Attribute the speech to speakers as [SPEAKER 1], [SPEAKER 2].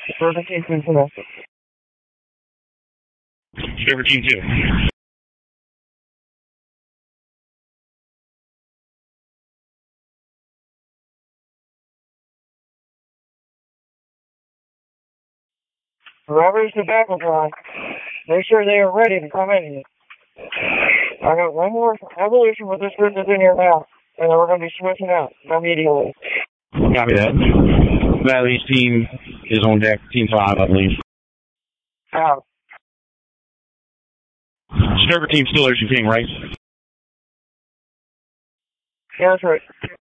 [SPEAKER 1] Perfect team been connected.
[SPEAKER 2] Server team 2.
[SPEAKER 1] Whoever's the backup line, make sure they are ready to come in. I got one more evolution with this group that's in here now, and then we're going to be switching out immediately.
[SPEAKER 2] Copy that. Valley's team is on deck. Team 5, I believe.
[SPEAKER 1] Out.
[SPEAKER 2] Server team still Ocean King, right?
[SPEAKER 1] Yeah, that's right.